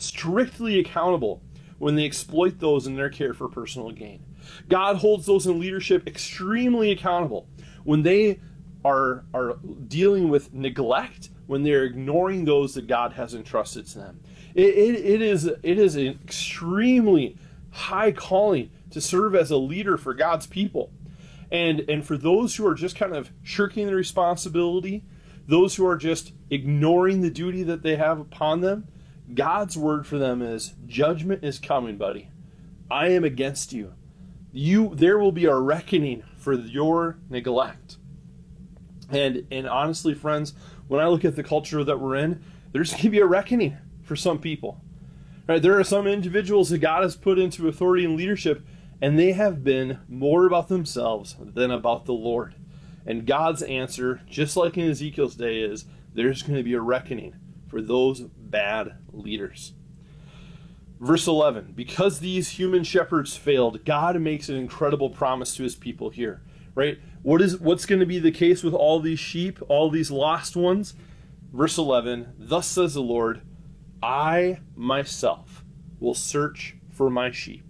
strictly accountable when they exploit those in their care for personal gain. God holds those in leadership extremely accountable when they are dealing with neglect, when they're ignoring those that God has entrusted to them. It is an extremely high calling to serve as a leader for God's people. And for those who are just kind of shirking the responsibility, those who are just ignoring the duty that they have upon them, God's word for them is, judgment is coming, buddy. I am against you. There will be a reckoning for your neglect. And honestly, friends, when I look at the culture that we're in, there's going to be a reckoning for some people. Right? There are some individuals that God has put into authority and leadership, and they have been more about themselves than about the Lord. And God's answer, just like in Ezekiel's day, is there's going to be a reckoning for those bad leaders. Verse 11, because these human shepherds failed, God makes an incredible promise to his people here. Right? What's going to be the case with all these sheep, all these lost ones? Verse 11, thus says the Lord, I myself will search for my sheep.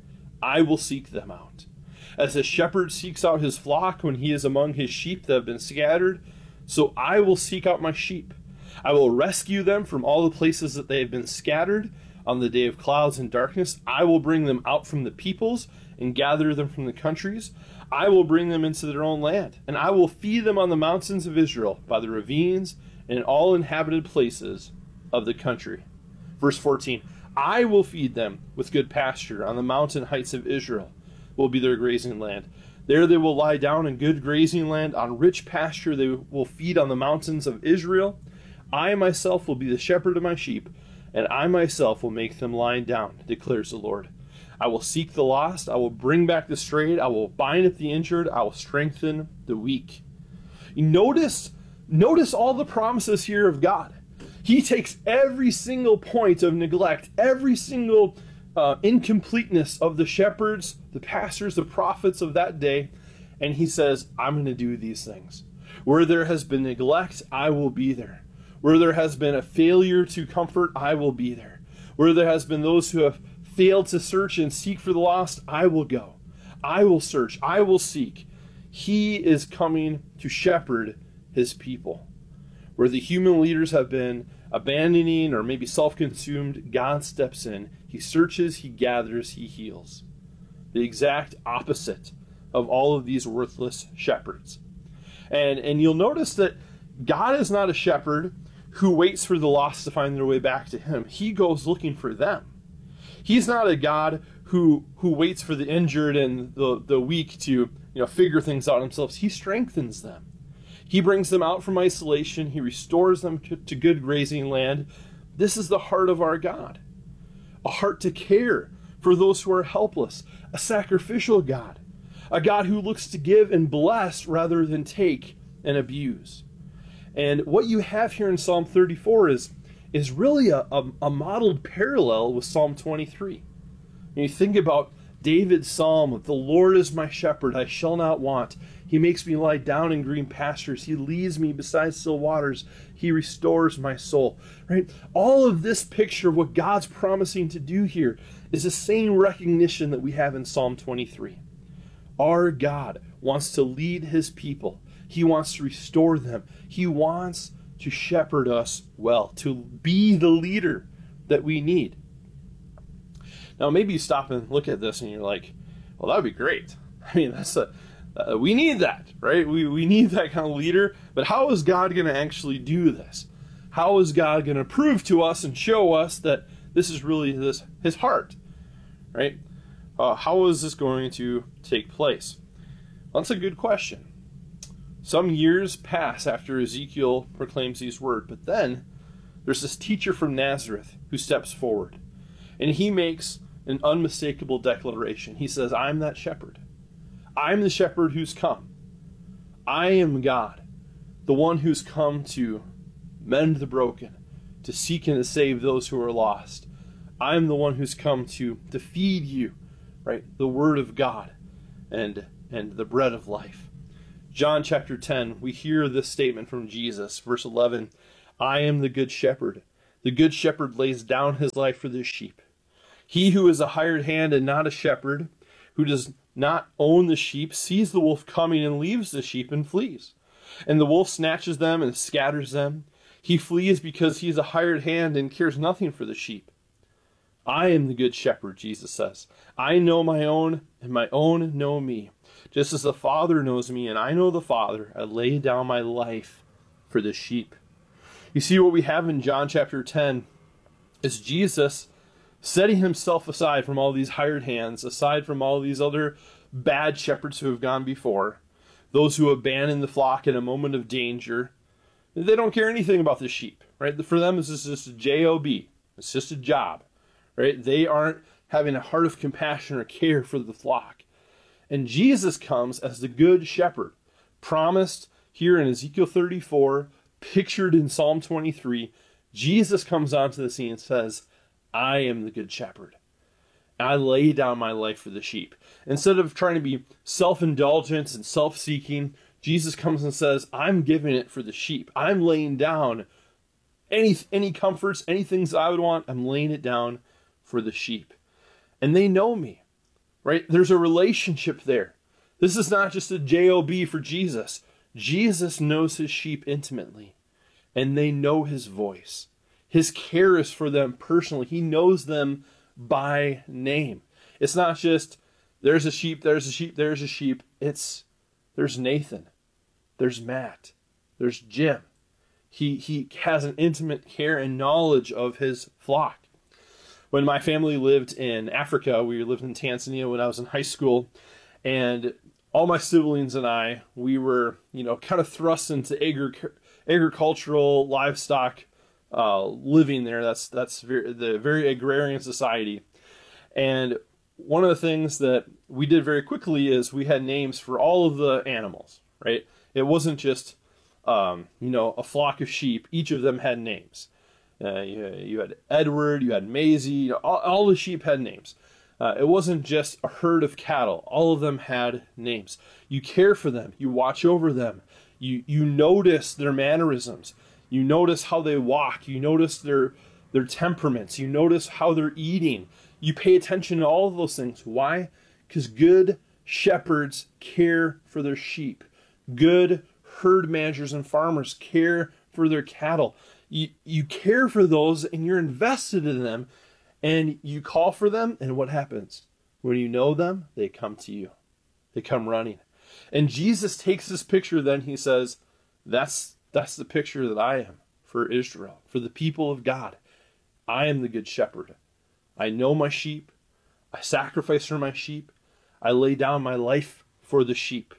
I will seek them out. As a shepherd seeks out his flock when he is among his sheep that have been scattered, so I will seek out my sheep. I will rescue them from all the places that they have been scattered. On the day of clouds and darkness, I will bring them out from the peoples and gather them from the countries. I will bring them into their own land, and I will feed them on the mountains of Israel, by the ravines, and in all inhabited places of the country. Verse 14, I will feed them with good pasture on the mountain heights of Israel, will be their grazing land. There they will lie down in good grazing land. On rich pasture they will feed on the mountains of Israel. I myself will be the shepherd of my sheep, and I myself will make them lie down, declares the Lord. I will seek the lost. I will bring back the strayed. I will bind up the injured. I will strengthen the weak. Notice all the promises here of God. He takes every single point of neglect, every single incompleteness of the shepherds, the pastors, the prophets of that day, and he says, I'm going to do these things. Where there has been neglect, I will be there. Where there has been a failure to comfort, I will be there. Where there has been those who have failed to search and seek for the lost, I will go. I will search. I will seek. He is coming to shepherd his people. Where the human leaders have been abandoning or maybe self-consumed, God steps in. He searches, he gathers, he heals. The exact opposite of all of these worthless shepherds. And you'll notice that God is not a shepherd who waits for the lost to find their way back to him. He goes looking for them. He's not a God who waits for the injured and the weak to figure things out themselves. He strengthens them. He brings them out from isolation. He restores them to good grazing land. This is the heart of our God. A heart to care for those who are helpless. A sacrificial God. A God who looks to give and bless rather than take and abuse. And what you have here in Psalm 34 is really a modeled parallel with Psalm 23. When you think about David's psalm of the Lord is my shepherd, I shall not want. He makes me lie down in green pastures. He leads me beside still waters. He restores my soul. Right? All of this picture of what God's promising to do here is the same recognition that we have in Psalm 23. Our God wants to lead his people. He wants to restore them. He wants to shepherd us well, to be the leader that we need. Now, maybe you stop and look at this and you're like, well, that would be great. I mean, we need that, right? We need that kind of leader. But how is God going to actually do this? How is God going to prove to us and show us that this is really his heart, right? How is this going to take place? Well, that's a good question. Some years pass after Ezekiel proclaims these words, but then there's this teacher from Nazareth who steps forward, and he makes an unmistakable declaration. He says, I'm that shepherd. I'm the shepherd who's come. I am God, the one who's come to mend the broken, to seek and to save those who are lost. I'm the one who's come to feed you, right? The word of God and the bread of life. John chapter 10, we hear this statement from Jesus, verse 11, I am the good shepherd. The good shepherd lays down his life for the sheep. He who is a hired hand and not a shepherd, who does not own the sheep, sees the wolf coming and leaves the sheep and flees. And the wolf snatches them and scatters them. He flees because he is a hired hand and cares nothing for the sheep. I am the good shepherd, Jesus says. I know my own, and my own know me. Just as the Father knows me, and I know the Father, I lay down my life for the sheep. You see, what we have in John chapter 10 is Jesus setting himself aside from all these hired hands, aside from all these other bad shepherds who have gone before, those who abandon the flock in a moment of danger. They don't care anything about the sheep, right? For them, this is just a job. It's just a job, right? They aren't having a heart of compassion or care for the flock. And Jesus comes as the good shepherd, promised here in Ezekiel 34, pictured in Psalm 23. Jesus comes onto the scene and says, I am the good shepherd. I lay down my life for the sheep. Instead of trying to be self-indulgent and self-seeking, Jesus comes and says, I'm giving it for the sheep. I'm laying down any comforts, any things I would want, I'm laying it down for the sheep. And they know me, right? There's a relationship there. This is not just a job for Jesus. Jesus knows his sheep intimately, and they know his voice. His care is for them personally. He knows them by name. It's not just, there's a sheep, there's a sheep, there's a sheep. There's Nathan, there's Matt, there's Jim. He has an intimate care and knowledge of his flock. When my family lived in Africa, we lived in Tanzania when I was in high school, and all my siblings and I, we were, kind of thrust into agricultural livestock living there. That's the very agrarian society. And one of the things that we did very quickly is we had names for all of the animals, right? It wasn't just, a flock of sheep. Each of them had names. You had Edward, you had Maisie, all the sheep had names. It wasn't just a herd of cattle. All of them had names. You care for them. You watch over them. You notice their mannerisms. You notice how they walk. You notice their temperaments. You notice how they're eating. You pay attention to all of those things. Why? Because good shepherds care for their sheep. Good herd managers and farmers care for their cattle. You care for those, and you're invested in them, and you call for them, and what happens? When you know them, they come to you. They come running. And Jesus takes this picture, then he says, that's the picture that I am for Israel, for the people of God. I am the good shepherd. I know my sheep. I sacrifice for my sheep. I lay down my life for the sheep.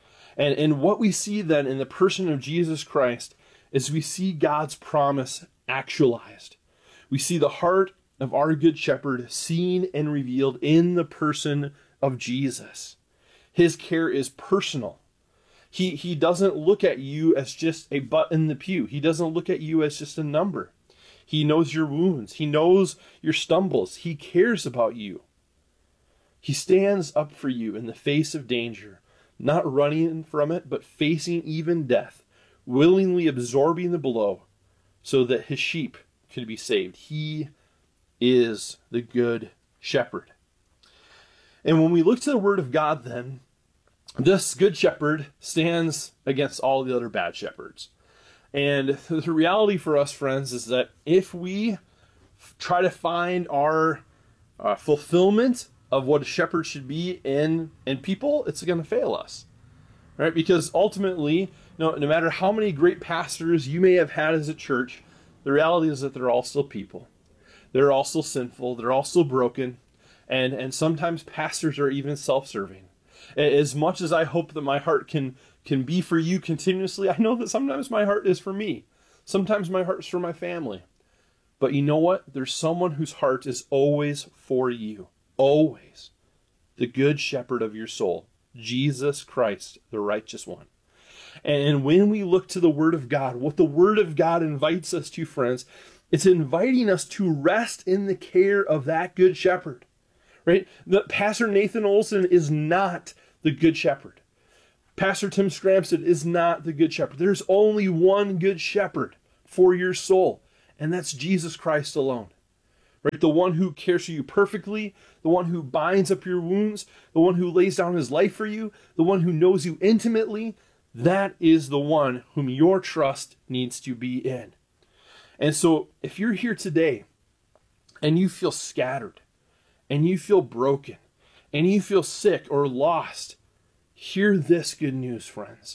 And what we see then in the person of Jesus Christ is we see God's promise actualized. We see the heart of our good shepherd seen and revealed in the person of Jesus. His care is personal. He doesn't look at you as just a butt in the pew. He doesn't look at you as just a number. He knows your wounds. He knows your stumbles. He cares about you. He stands up for you in the face of danger, not running from it, but facing even death, willingly absorbing the blow so that his sheep could be saved. He is the good shepherd. And when we look to the word of God then, this good shepherd stands against all the other bad shepherds. And the reality for us, friends, is that if we try to find our fulfillment of what a shepherd should be in people, it's going to fail us, right? Because ultimately, no matter how many great pastors you may have had as a church, the reality is that they're all still people. They're all still sinful. They're all still broken. And sometimes pastors are even self-serving. As much as I hope that my heart can be for you continuously, I know that sometimes my heart is for me. Sometimes my heart is for my family. But you know what? There's someone whose heart is always for you. Always. The good shepherd of your soul. Jesus Christ, the righteous one. And when we look to the Word of God, what the Word of God invites us to, friends, it's inviting us to rest in the care of that good shepherd. Right? Pastor Nathan Olson is not the good shepherd. Pastor Tim Scramsted is not the good shepherd. There's only one good shepherd for your soul, and that's Jesus Christ alone. Right? The one who cares for you perfectly, the one who binds up your wounds, the one who lays down his life for you, the one who knows you intimately, that is the one whom your trust needs to be in. And so if you're here today and you feel scattered and you feel broken and you feel sick or lost, hear this good news, friends.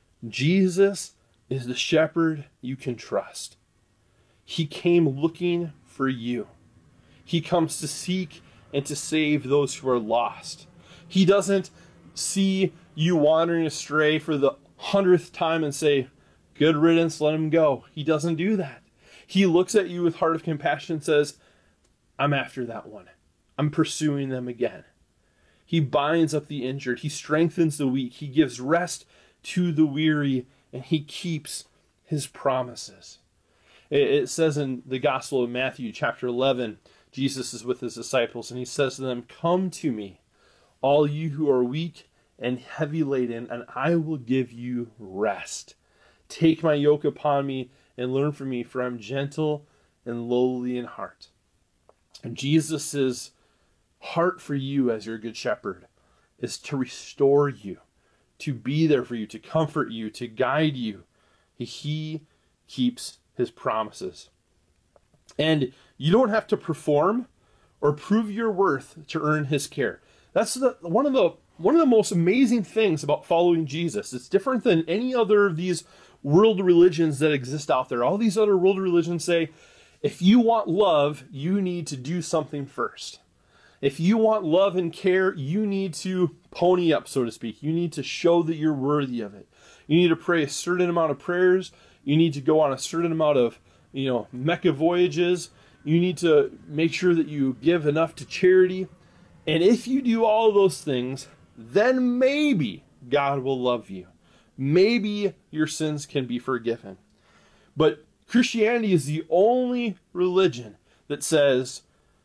Jesus is the shepherd you can trust. He came looking for you. He comes to seek and to save those who are lost. He doesn't see you wandering astray for the 100th time and say, good riddance, let him go. He doesn't do that. He looks at you with heart of compassion and says, I'm after that one. I'm pursuing them again. He binds up the injured. He strengthens the weak. He gives rest to the weary, and he keeps his promises. It says in the Gospel of Matthew, chapter 11, Jesus is with his disciples, and he says to them, come to me, all you who are weak and heavy laden, and I will give you rest. Take my yoke upon me and learn from me, for I'm gentle and lowly in heart. And Jesus' heart for you as your good shepherd is to restore you, to be there for you, to comfort you, to guide you. He keeps his promises. And you don't have to perform or prove your worth to earn his care. That's one of the most amazing things about following Jesus. It's different than any other of these world religions that exist out there. All these other world religions say, if you want love, you need to do something first. If you want love and care, you need to pony up, so to speak. You need to show that you're worthy of it. You need to pray a certain amount of prayers. You need to go on a certain amount of, Mecca voyages. You need to make sure that you give enough to charity. And if you do all of those things, then maybe God will love you. Maybe your sins can be forgiven. But Christianity is the only religion that says,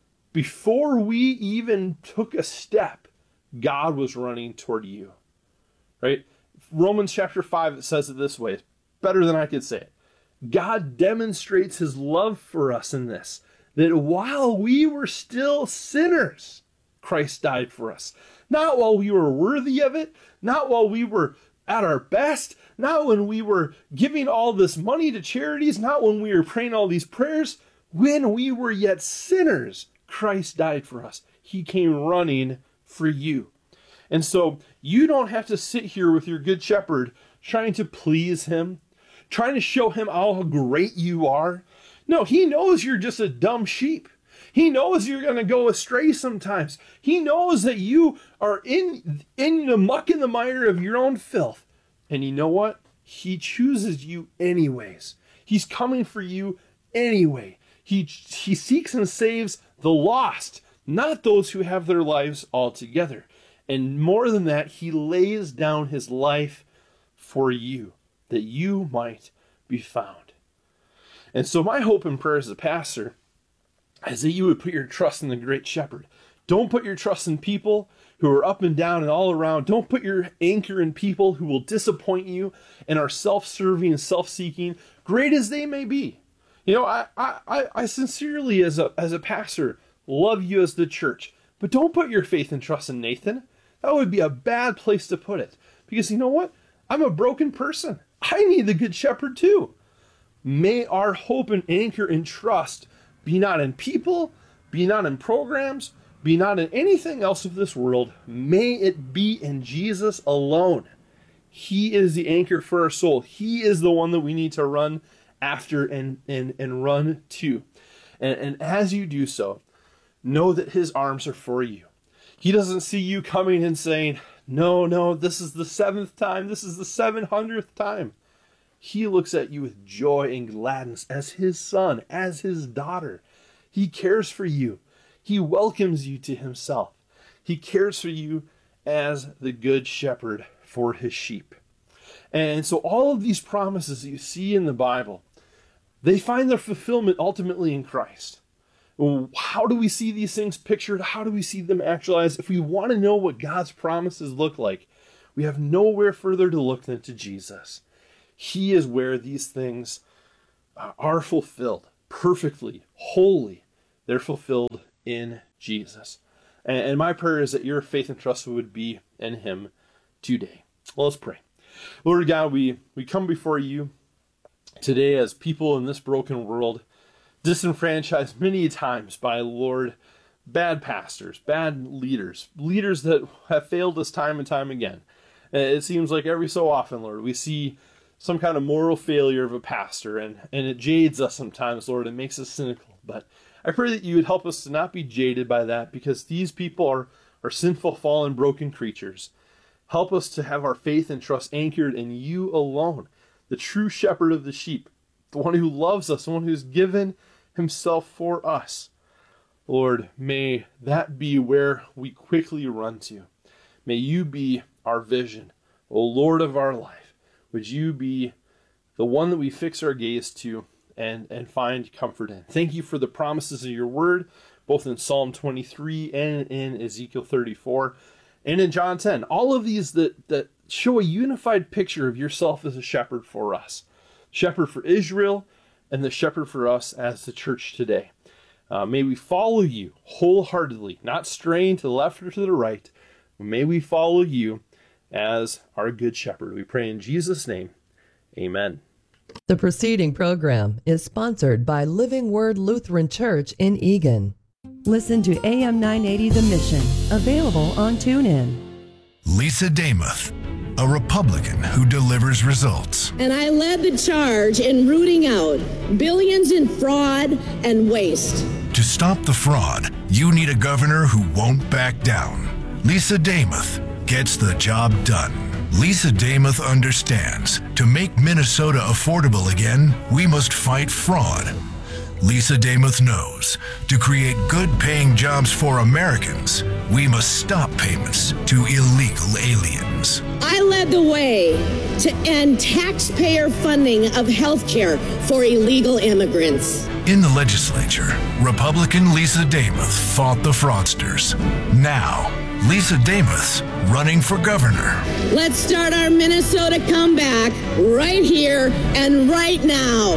before we even took a step, God was running toward you. Right? Romans chapter 5, it says it this way. It's better than I could say it. God demonstrates his love for us in this, that while we were still sinners, Christ died for us. Not while we were worthy of it, not while we were at our best, not when we were giving all this money to charities, not when we were praying all these prayers. When we were yet sinners, Christ died for us. He came running for you. And so you don't have to sit here with your good shepherd trying to please him, trying to show him how great you are. No, he knows you're just a dumb sheep. He knows you're going to go astray sometimes. He knows that you are in the muck and the mire of your own filth. And you know what? He chooses you anyways. He's coming for you anyway. He seeks and saves the lost, not those who have their lives all together. And more than that, he lays down his life for you, that you might be found. And so my hope and prayer as a pastor is that you would put your trust in the great shepherd. Don't put your trust in people who are up and down and all around. Don't put your anchor in people who will disappoint you and are self-serving and self-seeking, great as they may be. I sincerely, as a pastor, love you as the church. But don't put your faith and trust in Nathan. That would be a bad place to put it. Because you know what? I'm a broken person. I need the good shepherd too. May our hope and anchor and trust be not in people, be not in programs, be not in anything else of this world. May it be in Jesus alone. He is the anchor for our soul. He is the one that we need to run after and run to. And as you do so, know that his arms are for you. He doesn't see you coming and saying, no, this is the 7th time. This is the 700th time. He looks at you with joy and gladness as his son, as his daughter. He cares for you. He welcomes you to himself. He cares for you as the good shepherd for his sheep. And so all of these promises that you see in the Bible, they find their fulfillment ultimately in Christ. How do we see these things pictured? How do we see them actualized? If we want to know what God's promises look like, we have nowhere further to look than to Jesus. He is where these things are fulfilled. perfectly, wholly. They're fulfilled in Jesus. And my prayer is that your faith and trust would be in him today. Well, let's pray. Lord God, we come before you today as people in this broken world, disenfranchised many times by, Lord, bad pastors, bad leaders that have failed us time and time again. It seems like every so often, Lord, we see some kind of moral failure of a pastor, and it jades us sometimes, Lord. It makes us cynical. But I pray that you would help us to not be jaded by that, because these people are sinful, fallen, broken creatures. Help us to have our faith and trust anchored in you alone, the true shepherd of the sheep, the one who loves us, the one who's given himself for us. Lord, may that be where we quickly run to. May you be our vision, O Lord of our life. Would you be the one that we fix our gaze to and find comfort in. Thank you for the promises of your word, both in Psalm 23 and in Ezekiel 34 and in John 10. All of these that show a unified picture of yourself as a shepherd for us. Shepherd for Israel and the shepherd for us as the church today. May we follow you wholeheartedly, not straying to the left or to the right. May we follow you as our good shepherd. We pray in Jesus' name. Amen. The preceding program is sponsored by Living Word Lutheran Church in Eagan. Listen to AM 980 The Mission, available on TuneIn. Lisa Damuth, a Republican who delivers results. And I led the charge in rooting out billions in fraud and waste. To stop the fraud, you need a governor who won't back down. Lisa Damuth gets the job done. Lisa Damuth understands to make Minnesota affordable again, we must fight fraud. Lisa Damuth knows to create good-paying jobs for Americans, we must stop payments to illegal aliens. I led the way to end taxpayer funding of health care for illegal immigrants. In the legislature, Republican Lisa Damuth fought the fraudsters. Now, Lisa Damuth's running for governor. Let's start our Minnesota comeback right here and right now.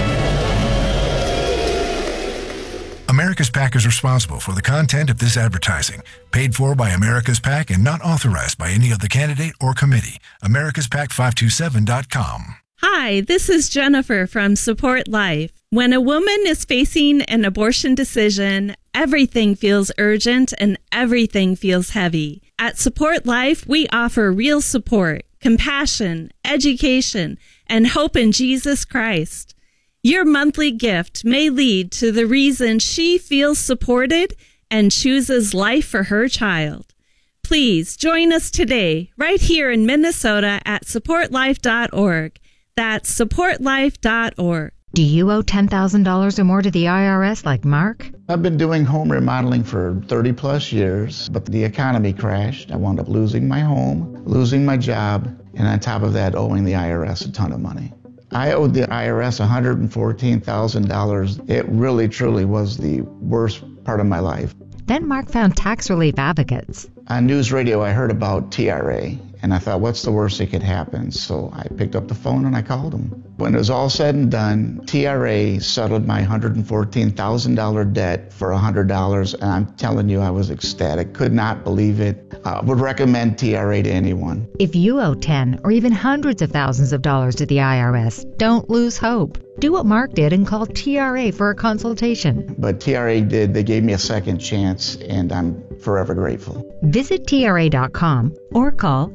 America's PAC is responsible for the content of this advertising, paid for by America's PAC and not authorized by any other candidate or committee. AmericasPAC527.com. Hi, this is Jennifer from Support Life. When a woman is facing an abortion decision, everything feels urgent and everything feels heavy. At Support Life, we offer real support, compassion, education, and hope in Jesus Christ. Your monthly gift may lead to the reason she feels supported and chooses life for her child. Please join us today, right here in Minnesota at supportlife.org. That's supportlife.org. Do you owe $10,000 or more to the IRS like Mark? I've been doing home remodeling for 30 plus years, but the economy crashed. I wound up losing my home, losing my job, and on top of that, owing the IRS a ton of money. I owed the IRS $114,000. It really, truly was the worst part of my life. Then Mark found tax relief advocates. On news radio, I heard about TRA, and I thought, what's the worst that could happen? So I picked up the phone and I called them. When it was all said and done, TRA settled my $114,000 debt for $100, and I'm telling you, I was ecstatic. Could not believe it. Would recommend TRA to anyone. If you owe 10 or even hundreds of thousands of dollars to the IRS, don't lose hope. Do what Mark did and call TRA for a consultation. But TRA did. They gave me a second chance, and I'm forever grateful. Visit TRA.com or call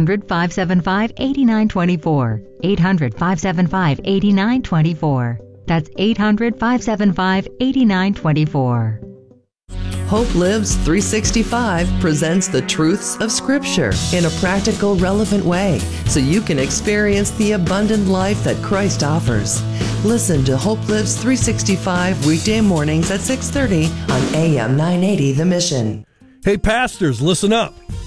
800-575-8924. 800-575-8924. That's 800-575-8924. Hope Lives 365 presents the truths of Scripture in a practical, relevant way so you can experience the abundant life that Christ offers. Listen to Hope Lives 365 weekday mornings at 6:30 on AM 980 The Mission. Hey, pastors, listen up.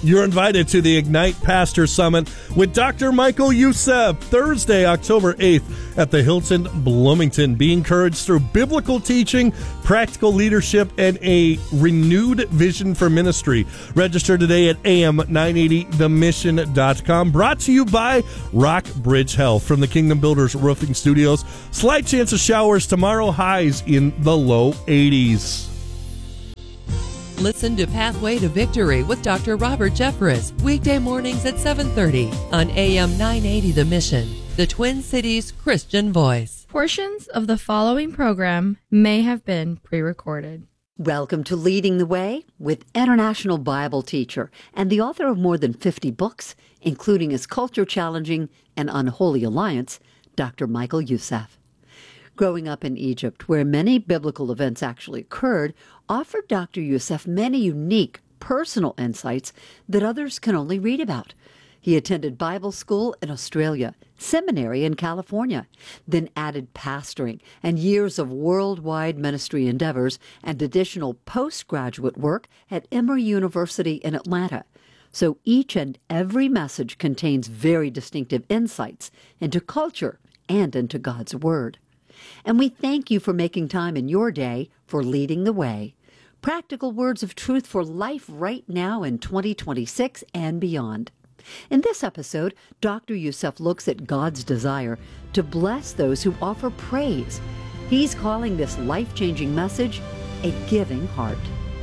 You're invited to the Ignite Pastor Summit with Dr. Michael Youssef, Thursday, October 8th at the Hilton Bloomington. Be encouraged through biblical teaching, practical leadership, and a renewed vision for ministry. Register today at am980themission.com. Brought to you by Rock Bridge Health from the Kingdom Builders Roofing Studios. Slight chance of showers tomorrow, highs in the low 80s. Listen to Pathway to Victory with Dr. Robert Jeffress, weekday mornings at 7:30 on AM 980 The Mission, the Twin Cities Christian voice. Portions of the following program may have been pre-recorded. Welcome to Leading the Way with international Bible teacher and the author of more than 50 books, including his culture-challenging and Unholy Alliance, Dr. Michael Youssef. Growing up in Egypt, where many biblical events actually occurred, offered Dr. Youssef many unique personal insights that others can only read about. He attended Bible school in Australia, seminary in California, then added pastoring and years of worldwide ministry endeavors and additional postgraduate work at Emory University in Atlanta. So each and every message contains very distinctive insights into culture and into God's Word. And we thank you for making time in your day for Leading the Way. Practical words of truth for life right now in 2026 and beyond. In this episode, Dr. Youssef looks at God's desire to bless those who offer praise. He's calling this life-changing message a giving heart.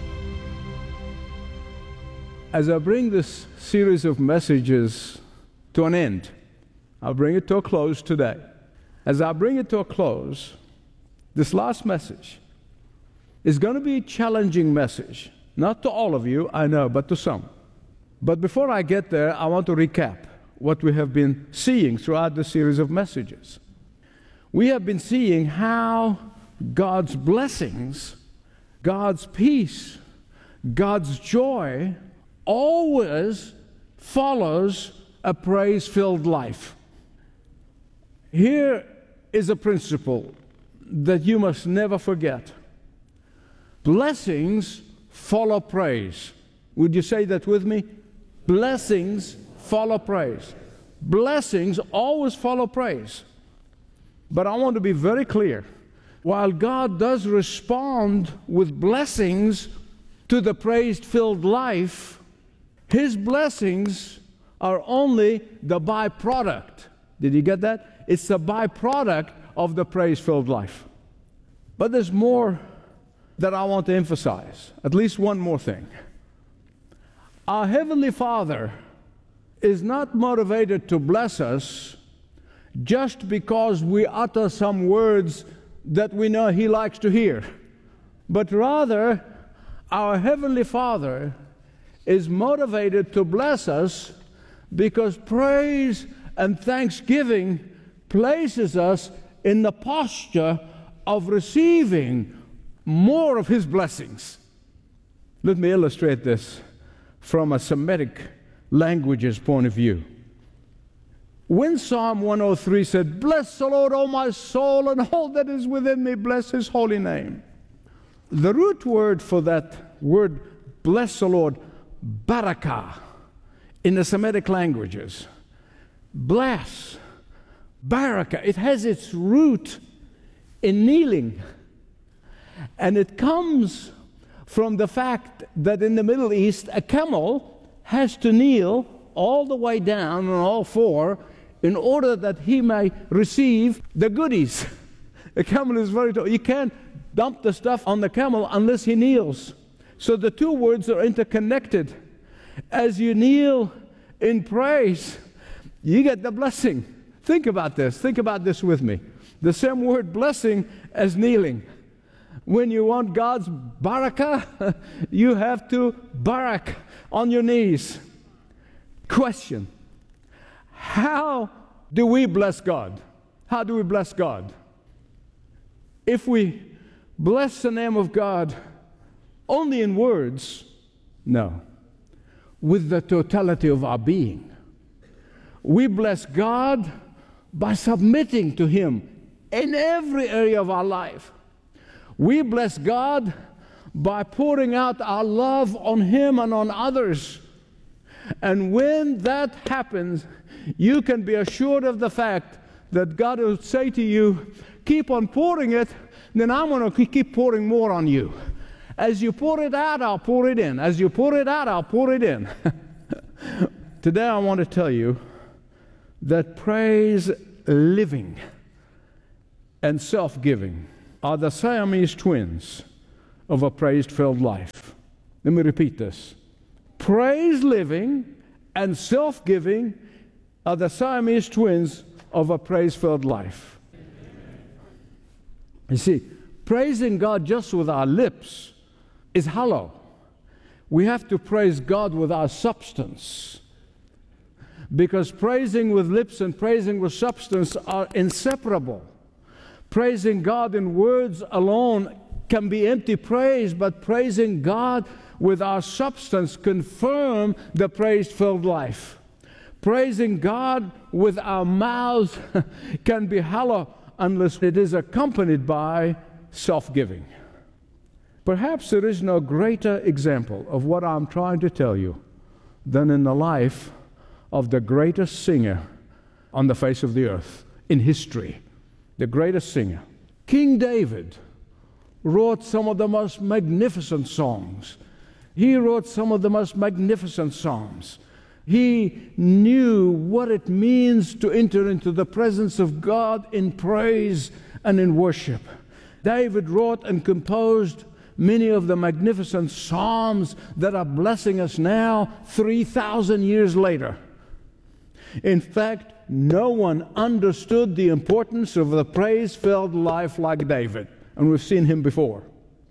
As I bring this series of messages to an end, I'll bring it to a close today. As I bring it to a close, this last message is going to be a challenging message. Not to all of you, I know, but to some. But before I get there, I want to recap what we have been seeing throughout the series of messages. We have been seeing how God's blessings, God's peace, God's joy always follows a praise-filled life. Here is a principle that you must never forget. Blessings follow praise. Would you say that with me? Blessings follow praise. Blessings always follow praise. But I want to be very clear. While God does respond with blessings to the praise-filled life, His blessings are only the byproduct. Did you get that? It's a byproduct of the praise-filled life. But there's more that I want to emphasize. At least one more thing. Our Heavenly Father is not motivated to bless us just because we utter some words that we know He likes to hear. But rather, our Heavenly Father is motivated to bless us because praise and thanksgiving places us in the posture of receiving more of His blessings. Let me illustrate this from a Semitic language's point of view. When Psalm 103 said, "Bless the Lord, O my soul, and all that is within me, bless His holy name," the root word for that word, bless the Lord, barakah, in the Semitic languages, bless, barakah, it has its root in kneeling. And it comes from the fact that in the Middle East, a camel has to kneel all the way down on all four in order that he may receive the goodies. A camel is very tall. You can't dump the stuff on the camel unless he kneels. So the two words are interconnected. As you kneel in praise, you get the blessing. Think about this. Think about this with me. The same word blessing as kneeling. When you want God's barakah, you have to barak on your knees. Question: how do we bless God? How do we bless God? If we bless the name of God only in words, no. With the totality of our being. We bless God by submitting to Him in every area of our life. We bless God by pouring out our love on Him and on others. And when that happens, you can be assured of the fact that God will say to you, keep on pouring it, then I'm going to keep pouring more on you. As you pour it out, I'll pour it in. As you pour it out, I'll pour it in. Today I want to tell you that praise living and self-giving are the Siamese twins of a praise-filled life. Let me repeat this. Praise living and self-giving are the Siamese twins of a praise-filled life. You see, praising God just with our lips is hollow. We have to praise God with our substance. Because praising with lips and praising with substance are inseparable. Praising God in words alone can be empty praise, but praising God with our substance confirm the praise-filled life. Praising God with our mouths can be hollow unless it is accompanied by self-giving. Perhaps there is no greater example of what I'm trying to tell you than in the life of the greatest singer on the face of the earth in history. The greatest singer. King David wrote some of the most magnificent songs. He wrote some of the most magnificent psalms. He knew what it means to enter into the presence of God in praise and in worship. David wrote and composed many of the magnificent psalms that are blessing us now 3,000 years later. In fact, no one understood the importance of the praise-filled life like David, and we've seen him before.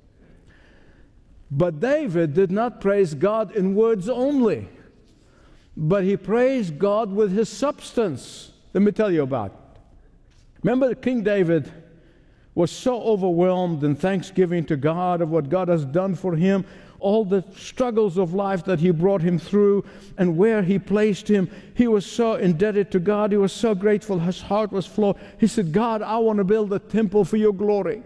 But David did not praise God in words only, but he praised God with his substance. Let me tell you about it. Remember, King David was so overwhelmed in thanksgiving to God of what God has done for him, all the struggles of life that he brought him through and where he placed him. He was so indebted to God. He was so grateful. His heart was flowing. He said, God, I want to build a temple for your glory.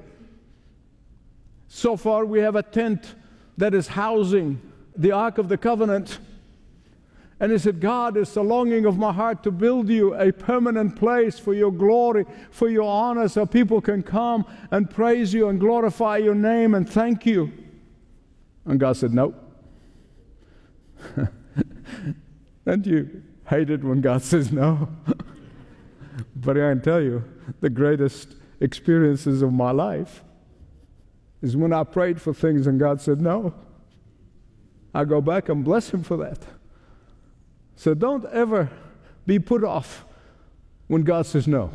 So far, we have a tent that is housing the Ark of the Covenant. And he said, God, it's the longing of my heart to build you a permanent place for your glory, for your honor, so people can come and praise you and glorify your name and thank you. And God said, nope. Don't you hate it when God says no? But I can tell you, the greatest experiences of my life is when I prayed for things and God said no. I go back and bless him for that. So don't ever be put off when God says no,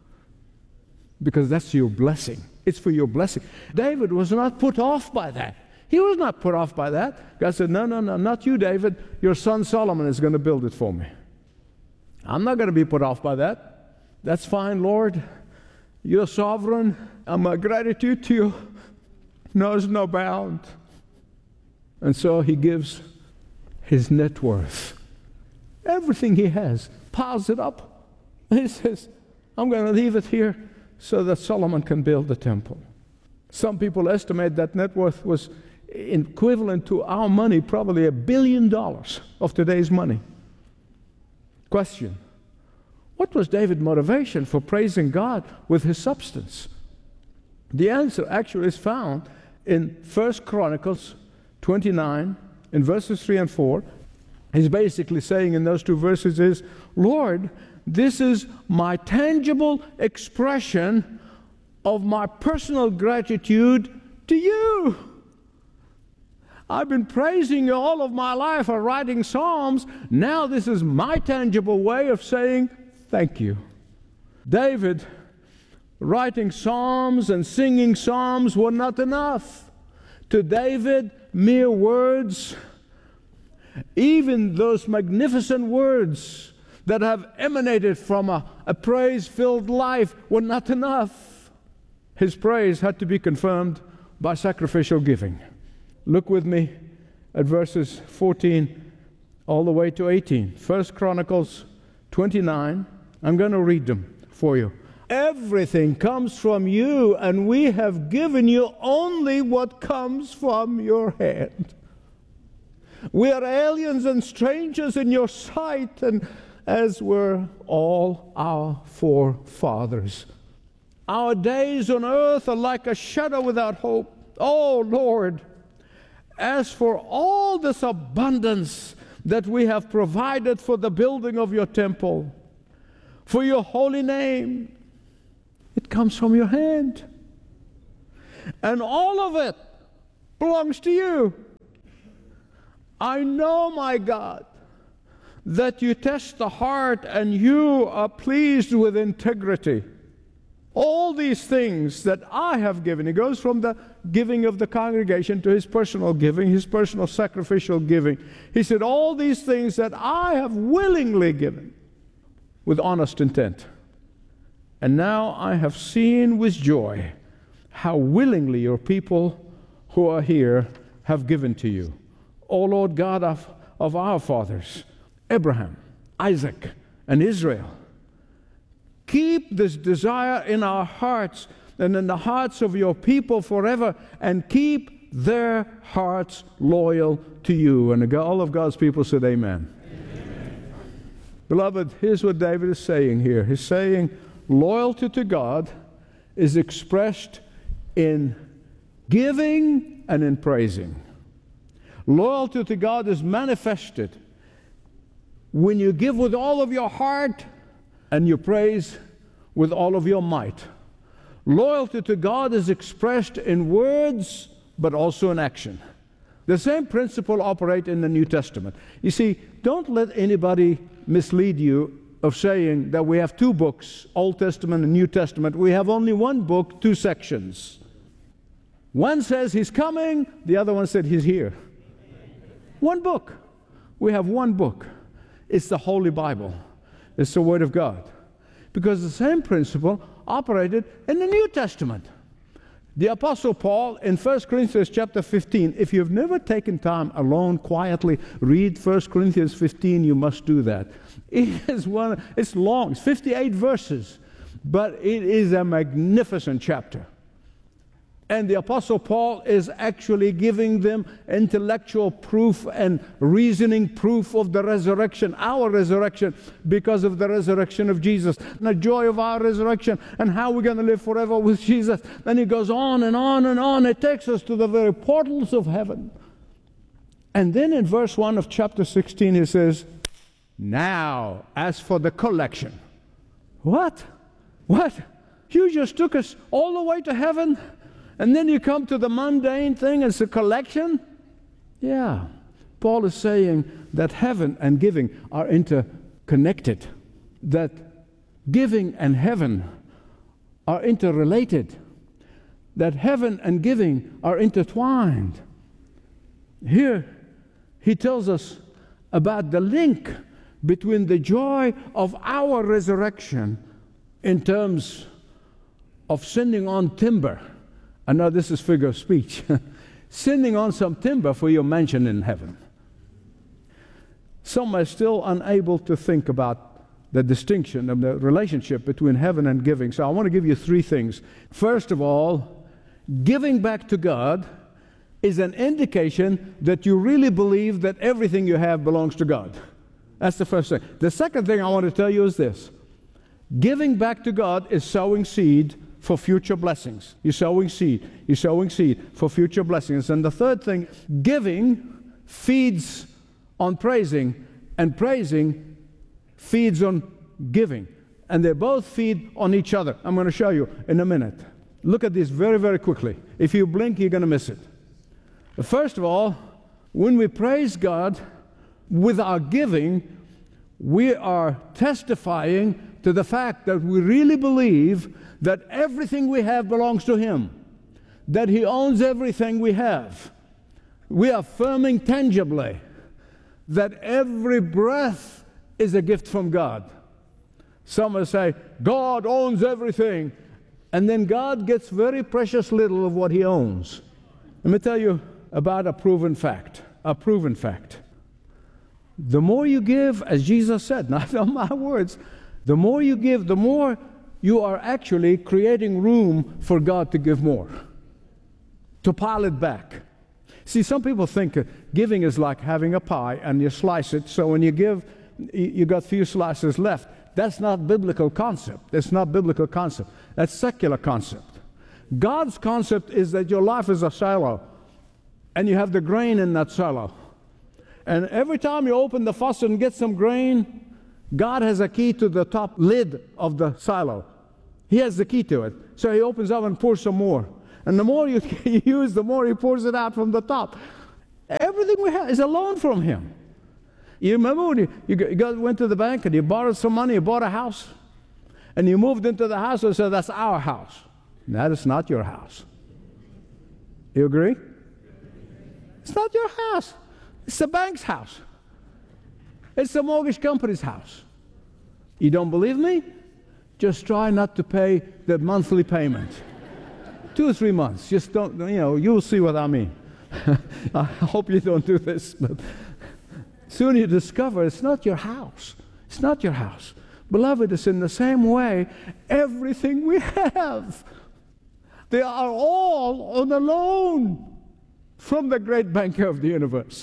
because that's your blessing. It's for your blessing. David was not put off by that. He was not put off by that. God said, no, not you, David. Your son Solomon is going to build it for me. I'm not going to be put off by that. That's fine, Lord. You're sovereign, and my gratitude to you knows no bound. And so he gives his net worth. Everything he has, piles it up. And he says, I'm going to leave it here so that Solomon can build the temple. Some people estimate that net worth was equivalent to our money, probably $1 billion of today's money. Question: what was David's motivation for praising God with his substance? The answer actually is found in 1 Chronicles 29, in verses 3 and 4. He's basically saying in those two verses is, Lord, this is my tangible expression of my personal gratitude to you. I've been praising you all of my life or writing psalms. Now this is my tangible way of saying thank you. David, writing psalms and singing psalms were not enough. To David, mere words, even those magnificent words that have emanated from a praise-filled life were not enough. His praise had to be confirmed by sacrificial giving. Look with me at verses 14 all the way to 18. 1 Chronicles 29. I'm going to read them for you. Everything comes from you, and we have given you only what comes from your hand. We are aliens and strangers in your sight, and as were all our forefathers. Our days on earth are like a shadow without hope. Oh, Lord, as for all this abundance that we have provided for the building of your temple, for your holy name, it comes from your hand. And all of it belongs to you. I know, my God, that you test the heart and you are pleased with integrity. All these things that I have given, it goes from the giving of the congregation to his personal giving, his personal sacrificial giving. He said, all these things that I have willingly given with honest intent. And now I have seen with joy how willingly your people who are here have given to you. O Lord God of our fathers, Abraham, Isaac, and Israel, keep this desire in our hearts and in the hearts of your people forever, and keep their hearts loyal to you. And all of God's people said amen. Amen. Beloved, here's what David is saying here. He's saying loyalty to God is expressed in giving and in praising. Loyalty to God is manifested when you give with all of your heart and you praise with all of your might. Loyalty to God is expressed in words, but also in action. The same principle operates in the New Testament. You see, don't let anybody mislead you of saying that we have two books, Old Testament and New Testament. We have only one book, two sections. One says he's coming, the other one said he's here. One book. We have one book. It's the Holy Bible. It's the Word of God. Because the same principle operated in the New Testament. The Apostle Paul in 1 Corinthians chapter 15, if you've never taken time alone, quietly, read 1 Corinthians 15, you must do that. It's long, it's 58 verses, but it is a magnificent chapter. And the Apostle Paul is actually giving them intellectual proof and reasoning proof of the resurrection, our resurrection, because of the resurrection of Jesus, and the joy of our resurrection, and how we're going to live forever with Jesus. Then he goes on and on and on. It takes us to the very portals of heaven. And then in verse 1 of chapter 16, he says, now, as for the collection. What? You just took us all the way to heaven? And then you come to the mundane thing, it's a collection? Yeah. Paul is saying that heaven and giving are interconnected, that giving and heaven are interrelated, that heaven and giving are intertwined. Here, he tells us about the link between the joy of our resurrection in terms of sending on timber. I know this is figure of speech. Sending on some timber for your mansion in heaven. Some are still unable to think about the distinction of the relationship between heaven and giving. So I want to give you three things. First of all, giving back to God is an indication that you really believe that everything you have belongs to God. That's the first thing. The second thing I want to tell you is this. Giving back to God is sowing seed for future blessings. You're sowing seed. You're sowing seed for future blessings. And the third thing, giving feeds on praising, and praising feeds on giving. And they both feed on each other. I'm going to show you in a minute. Look at this very, very quickly. If you blink, you're going to miss it. First of all, when we praise God with our giving, we are testifying to the fact that we really believe that everything we have belongs to Him, that He owns everything we have. We are affirming tangibly that every breath is a gift from God. Some will say, God owns everything, and then God gets very precious little of what He owns. Let me tell you about a proven fact. A proven fact. The more you give, as Jesus said, not my words, the more you give, the more you are actually creating room for God to give more, to pile it back. See, some people think giving is like having a pie and you slice it, so when you give, you got few slices left. That's not biblical concept. It's not biblical concept. That's secular concept. God's concept is that your life is a silo, and you have the grain in that silo. And every time you open the faucet and get some grain, God has a key to the top lid of the silo. He has the key to it. So he opens up and pours some more. And the more you use, the more he pours it out from the top. Everything we have is a loan from him. You remember when you went to the bank and you borrowed some money, you bought a house, and you moved into the house and said, that's our house. That is not your house. You agree? It's not your house. It's the bank's house. It's the mortgage company's house. You don't believe me? Just try not to pay the monthly payment. 2 or 3 months. Just don't, you'll see what I mean. I hope you don't do this, but soon you discover it's not your house. It's not your house. Beloved, it's in the same way everything we have. They are all on a loan from the great banker of the universe.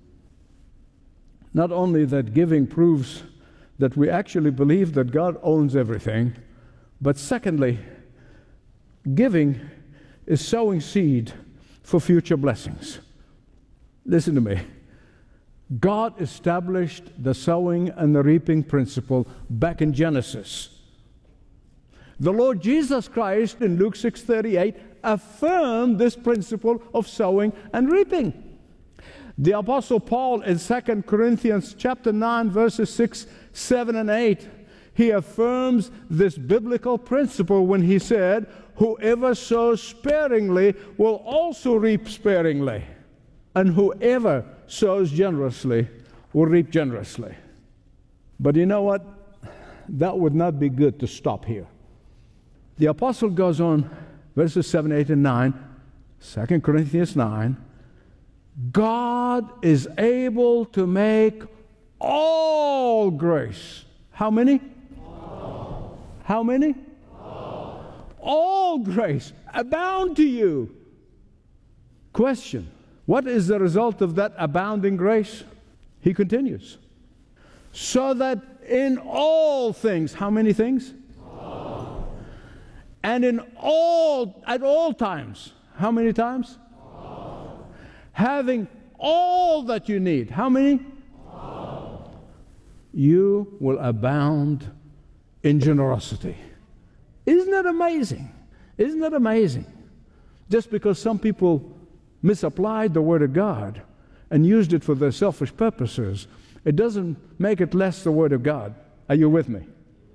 Not only that giving proves that we actually believe that God owns everything, but secondly, giving is sowing seed for future blessings. Listen to me. God established the sowing and the reaping principle back in Genesis. The Lord Jesus Christ in Luke 6:38 affirmed this principle of sowing and reaping. The Apostle Paul in 2 Corinthians chapter 9 verses 6, 7, and 8, he affirms this biblical principle when he said, whoever sows sparingly will also reap sparingly, and whoever sows generously will reap generously. But you know what? That would not be good to stop here. The apostle goes on, verses 7, 8, and 9, 2 Corinthians 9, God is able to make all grace. How many? All. How many? All grace abound to you. Question: what is the result of that abounding grace? He continues. So that in all things, how many things? All. And at all times, how many times? All. Having all that you need, how many? All. You will abound in generosity. Isn't that amazing? Isn't that amazing? Just because some people misapplied the Word of God and used it for their selfish purposes, it doesn't make it less the Word of God. Are you with me?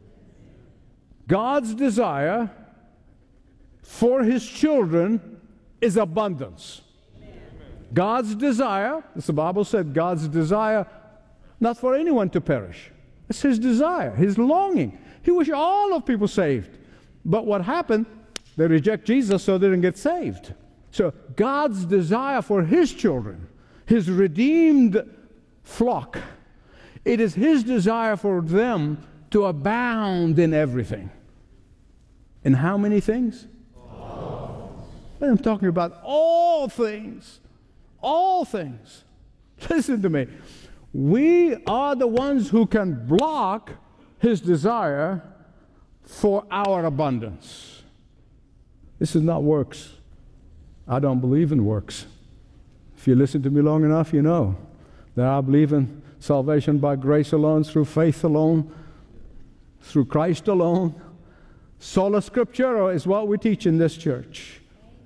God's desire for His children is abundance. God's desire, as the Bible said, God's desire, not for anyone to perish. It's His desire, His longing. He wishes all of people saved. But what happened? They reject Jesus, so they didn't get saved. So God's desire for His children, His redeemed flock, it is His desire for them to abound in everything. In how many things? All. I'm talking about all things. All things. Listen to me. We are the ones who can block His desire for our abundance. This is not works. I don't believe in works. If you listen to me long enough, you know that I believe in salvation by grace alone, through faith alone, through Christ alone. Sola Scriptura is what we teach in this church.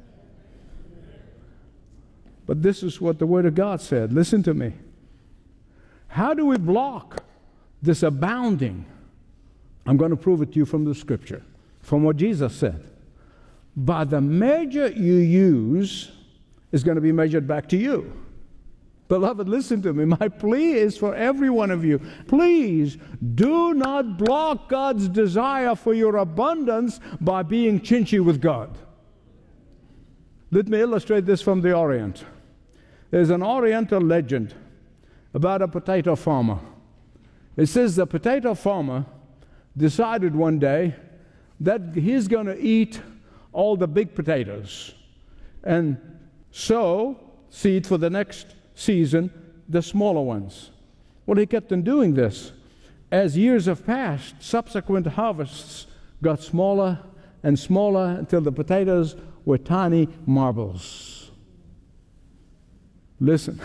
But this is what the Word of God said. Listen to me. How do we block this abounding? I'm going to prove it to you from the Scripture, from what Jesus said. By the measure you use is going to be measured back to you. Beloved, listen to me. My plea is for every one of you. Please do not block God's desire for your abundance by being chinchy with God. Let me illustrate this from the Orient. There's an Oriental legend about a potato farmer. It says the potato farmer decided one day that he's going to eat all the big potatoes. And so seed for the next season, the smaller ones. Well, he kept on doing this. As years have passed, subsequent harvests got smaller and smaller until the potatoes were tiny marbles. Listen,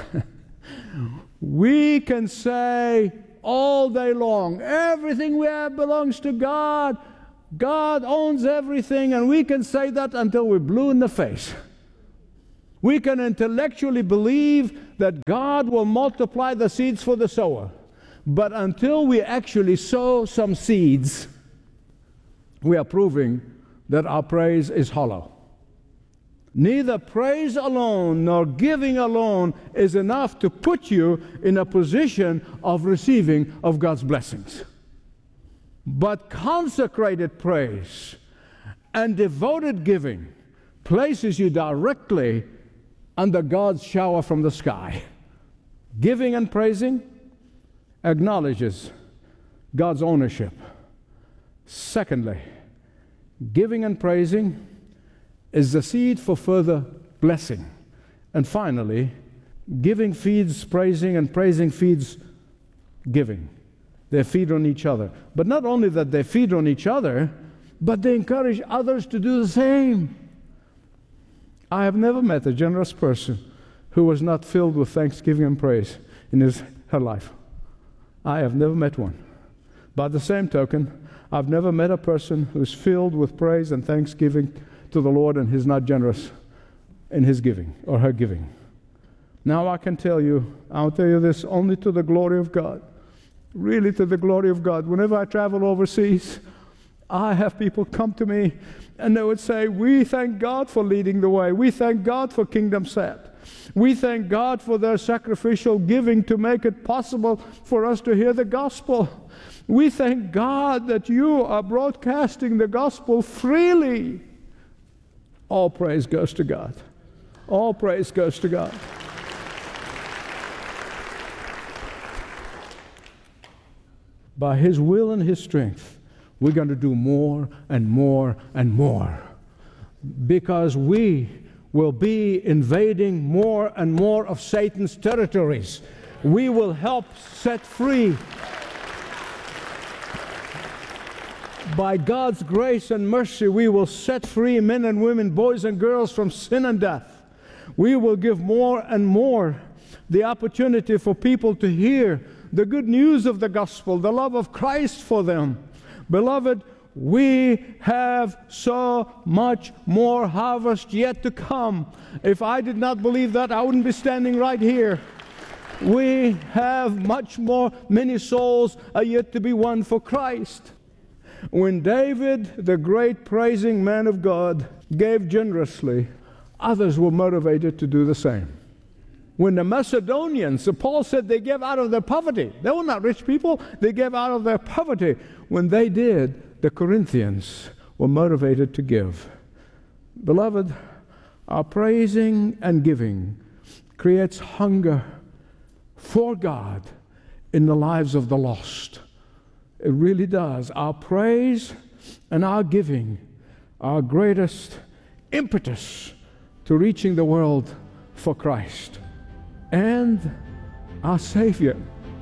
we can say all day long, everything we have belongs to God. God owns everything, and we can say that until we're blue in the face. We can intellectually believe that God will multiply the seeds for the sower. But until we actually sow some seeds, we are proving that our praise is hollow. Neither praise alone nor giving alone is enough to put you in a position of receiving of God's blessings. But consecrated praise and devoted giving places you directly under God's shower from the sky. Giving and praising acknowledges God's ownership. Secondly, giving and praising is the seed for further blessing. And finally, giving feeds praising and praising feeds giving. They feed on each other. But not only that they feed on each other, but they encourage others to do the same. I have never met a generous person who was not filled with thanksgiving and praise in her life. I have never met one. By the same token, I've never met a person who's filled with praise and thanksgiving to the Lord and is not generous in his giving or her giving. Now I'll tell you this only to the glory of God. Really to the glory of God. Whenever I travel overseas, I have people come to me and they would say, we thank God for leading the way. We thank God for Kingdom Set. We thank God for their sacrificial giving to make it possible for us to hear the gospel. We thank God that you are broadcasting the gospel freely. All praise goes to God. All praise goes to God. By His will and His strength, we're going to do more and more and more. Because we will be invading more and more of Satan's territories. We will help set free, by God's grace and mercy, we will set free men and women, boys and girls from sin and death. We will give more and more the opportunity for people to hear the good news of the gospel, the love of Christ for them. Beloved, we have so much more harvest yet to come. If I did not believe that, I wouldn't be standing right here. We have much more, many souls are yet to be won for Christ. When David, the great praising man of God, gave generously, others were motivated to do the same. When the Macedonians, Paul said they gave out of their poverty. They were not rich people. They gave out of their poverty. When they did, the Corinthians were motivated to give. Beloved, our praising and giving creates hunger for God in the lives of the lost. It really does. Our praise and our giving are our greatest impetus to reaching the world for Christ. And our Savior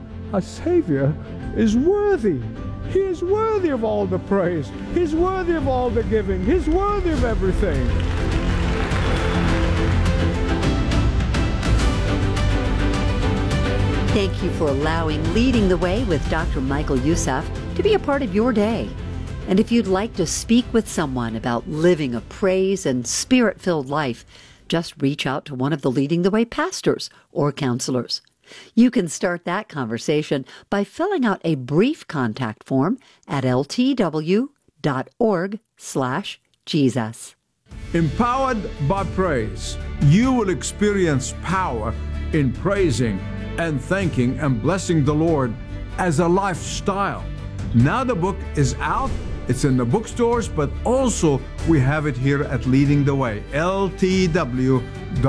is worthy. He is worthy of all the praise. He's worthy of all the giving. He's worthy of everything. Thank you for allowing Leading the Way with Dr. Michael Youssef to be a part of your day. And if you'd like to speak with someone about living a praise and spirit-filled life, just reach out to one of the Leading the Way pastors or counselors. You can start that conversation by filling out a brief contact form at ltw.org/Jesus. Empowered by praise, you will experience power in praising and thanking and blessing the Lord as a lifestyle. Now the book is out. It's in the bookstores, but also we have it here at Leading the Way, ltw.org.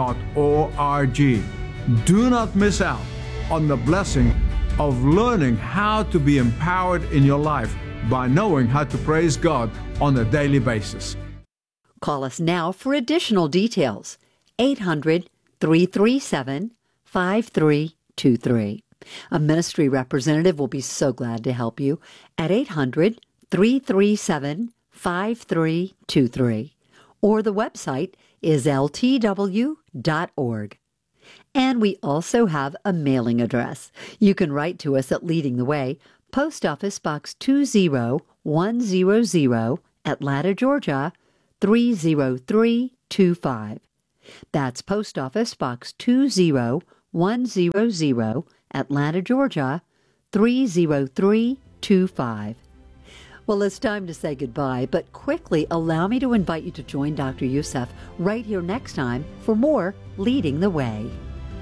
Do not miss out on the blessing of learning how to be empowered in your life by knowing how to praise God on a daily basis. Call us now for additional details. 800-337-5323. A ministry representative will be so glad to help you at 800-337-5323. Or the website is ltw.org. And we also have a mailing address. You can write to us at Leading the Way, Post Office Box 20100, Atlanta, Georgia, 30325. That's Post Office Box 20100, Atlanta, Georgia, 30325. Well, it's time to say goodbye, but quickly allow me to invite you to join Dr. Youssef right here next time for more Leading the Way.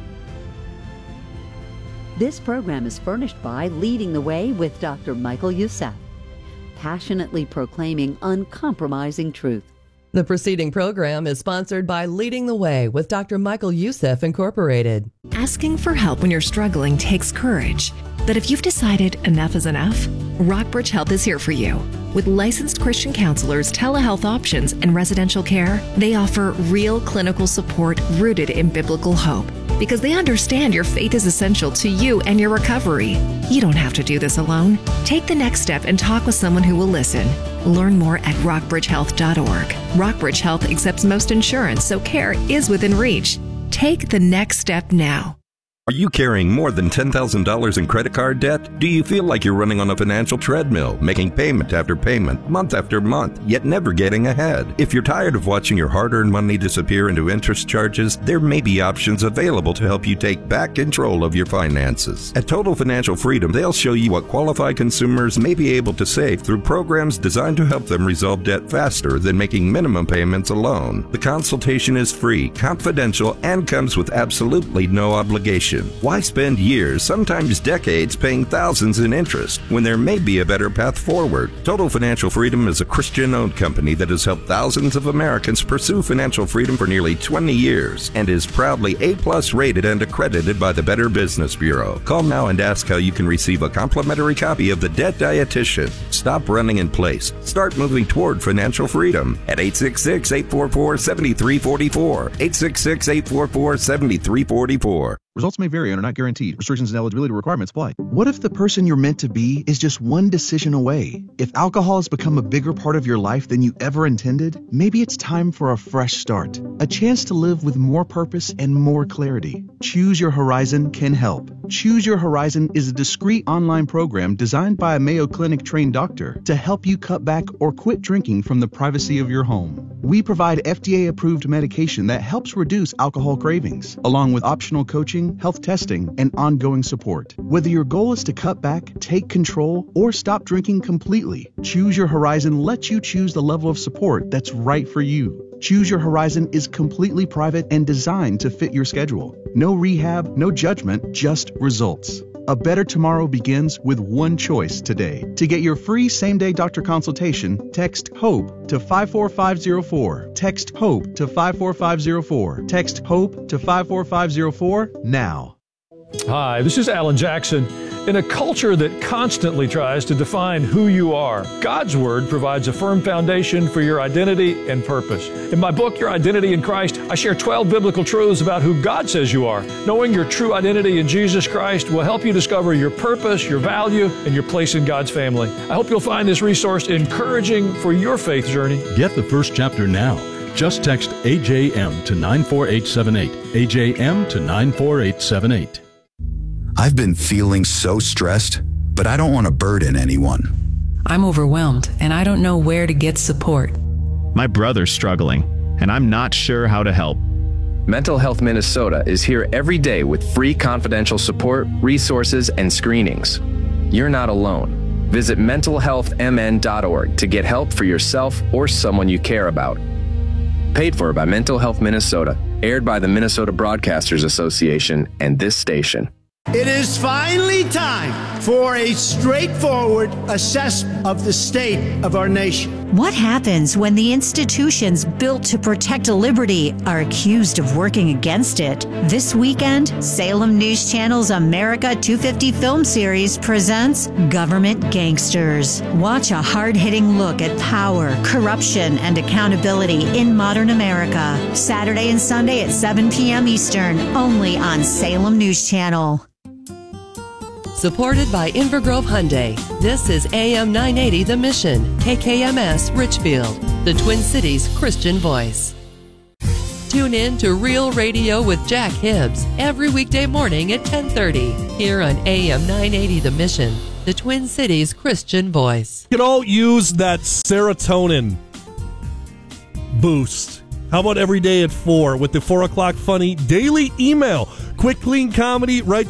This program is furnished by Leading the Way with Dr. Michael Youssef, passionately proclaiming uncompromising truth. The preceding program is sponsored by Leading the Way with Dr. Michael Youssef, Incorporated. Asking for help when you're struggling takes courage. But if you've decided enough is enough, Rockbridge Health is here for you. With licensed Christian counselors, telehealth options, and residential care, they offer real clinical support rooted in biblical hope. Because they understand your faith is essential to you and your recovery. You don't have to do this alone. Take the next step and talk with someone who will listen. Learn more at rockbridgehealth.org. Rockbridge Health accepts most insurance, so care is within reach. Take the next step now. Are you carrying more than $10,000 in credit card debt? Do you feel like you're running on a financial treadmill, making payment after payment, month after month, yet never getting ahead? If you're tired of watching your hard-earned money disappear into interest charges, there may be options available to help you take back control of your finances. At Total Financial Freedom, they'll show you what qualified consumers may be able to save through programs designed to help them resolve debt faster than making minimum payments alone. The consultation is free, confidential, and comes with absolutely no obligation. Why spend years, sometimes decades, paying thousands in interest when there may be a better path forward? Total Financial Freedom is a Christian-owned company that has helped thousands of Americans pursue financial freedom for nearly 20 years and is proudly A+ rated and accredited by the Better Business Bureau. Call now and ask how you can receive a complimentary copy of The Debt Dietitian. Stop running in place. Start moving toward financial freedom at 866-844-7344. 866-844-7344. Results may vary and are not guaranteed. Restrictions and eligibility requirements apply. What if the person you're meant to be is just one decision away? If alcohol has become a bigger part of your life than you ever intended, maybe it's time for a fresh start. A chance to live with more purpose and more clarity. Choose Your Horizon can help. Choose Your Horizon is a discreet online program designed by a Mayo Clinic trained doctor to help you cut back or quit drinking from the privacy of your home. We provide FDA-approved medication that helps reduce alcohol cravings, along with optional coaching, health testing, and ongoing support. Whether your goal is to cut back, take control, or stop drinking completely, Choose Your Horizon lets you choose the level of support that's right for you. Choose Your Horizon is completely private and designed to fit your schedule. No rehab, no judgment, just results. A better tomorrow begins with one choice today. To get your free same-day doctor consultation, text HOPE to 54504. Text HOPE to 54504. Text HOPE to 54504 now. Hi, this is Alan Jackson. In a culture that constantly tries to define who you are, God's Word provides a firm foundation for your identity and purpose. In my book, Your Identity in Christ, I share 12 biblical truths about who God says you are. Knowing your true identity in Jesus Christ will help you discover your purpose, your value, and your place in God's family. I hope you'll find this resource encouraging for your faith journey. Get the first chapter now. Just text AJM to 94878. AJM to 94878. I've been feeling so stressed, but I don't want to burden anyone. I'm overwhelmed, and I don't know where to get support. My brother's struggling, and I'm not sure how to help. Mental Health Minnesota is here every day with free confidential support, resources, and screenings. You're not alone. Visit mentalhealthmn.org to get help for yourself or someone you care about. Paid for by Mental Health Minnesota, aired by the Minnesota Broadcasters Association and this station. It is finally time for a straightforward assessment of the state of our nation. What happens when the institutions built to protect liberty are accused of working against it? This weekend, Salem News Channel's America 250 film series presents Government Gangsters. Watch a hard-hitting look at power, corruption, and accountability in modern America. Saturday and Sunday at 7 p.m. Eastern, only on Salem News Channel. Supported by Invergrove Hyundai, this is AM 980 The Mission, KKMS Richfield, the Twin Cities Christian voice. Tune in to Real Radio with Jack Hibbs every weekday morning at 10:30 here on AM 980 The Mission, the Twin Cities Christian voice. You can all use that serotonin boost. How about every day at 4 with the 4 o'clock funny daily email? Quick, clean comedy right